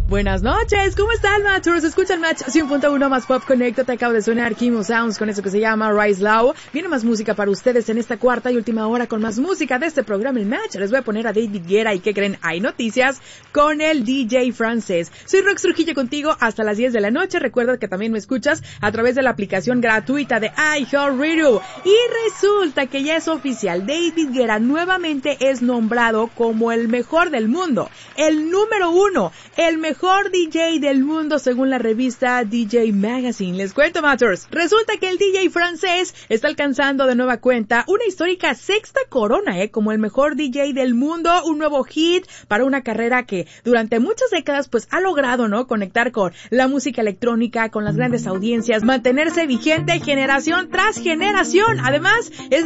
Buenas noches, ¿cómo están, Matchers? Escucha el Match 100.1 más Pop Connecto. Te acabo de sonar Kimo Sounds con eso que se llama Rise Low. Viene más música para ustedes en esta cuarta y última hora con más música de este programa, el Match. Les voy a poner a David Guetta y ¿qué creen? Hay noticias con el DJ francés. Soy Rox Trujillo contigo hasta las 10 de la noche. Recuerda que también me escuchas a través de la aplicación gratuita de iHeartRadio. Y resulta que ya es oficial. David Guetta nuevamente es nombrado como el mejor del mundo. El número 1. El mejor DJ del mundo según la revista DJ Magazine. Les cuento, Matters. Resulta que el DJ francés está alcanzando de nueva cuenta una histórica sexta corona, como el mejor DJ del mundo, un nuevo hit para una carrera que durante muchas décadas pues ha logrado, ¿no?, conectar con la música electrónica, con las grandes audiencias, mantenerse vigente generación tras generación. Además, es